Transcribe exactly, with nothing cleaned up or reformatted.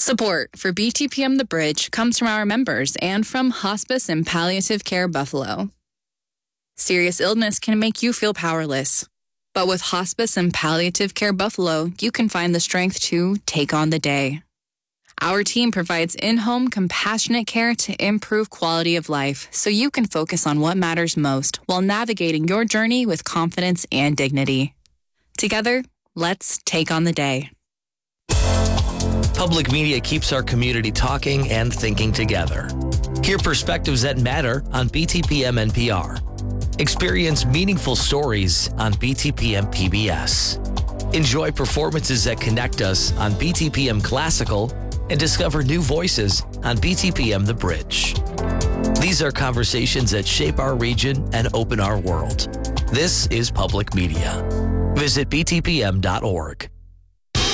Support for B T P M The Bridge comes from our members and from Hospice and Palliative Care Buffalo. Serious illness can make you feel powerless. But with Hospice and Palliative Care Buffalo, you can find the strength to take on the day. Our team provides in-home compassionate care to improve quality of life so you can focus on what matters most while navigating your journey with confidence and dignity. Together, let's take on the day. Public media keeps our community talking and thinking together. Hear perspectives that matter on B T P M N P R. Experience meaningful stories on B T P M P B S. Enjoy performances that connect us on B T P M Classical and discover new voices on B T P M The Bridge. These are conversations that shape our region and open our world. This is public media. Visit B T P M dot org.